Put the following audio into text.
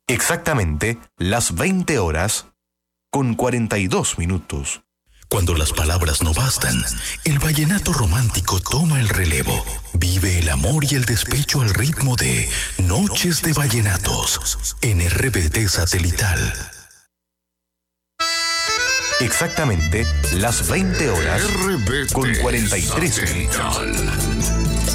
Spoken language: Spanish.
Exactamente las 20 horas con 42 minutos. Cuando las palabras no bastan, el vallenato romántico toma el relevo. Vive el amor y el despecho al ritmo de Noches de Vallenatos en RBD Satelital. Exactamente las 20 horas con 43 minutos.